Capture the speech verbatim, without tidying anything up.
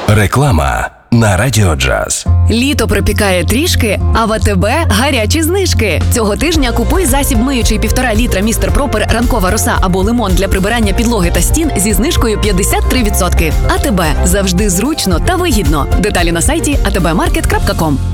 Реклама на Радіо Джаз. Літо припікає трішки, а в АТБ гарячі знижки. Цього тижня купуй засіб миючий півтора літра містер Пропер ранкова роса або лимон для прибирання підлоги та стін зі знижкою п'ятдесят три відсотки. АТБ. Завжди зручно та вигідно. Деталі на сайті а те бе маркет крапка ком.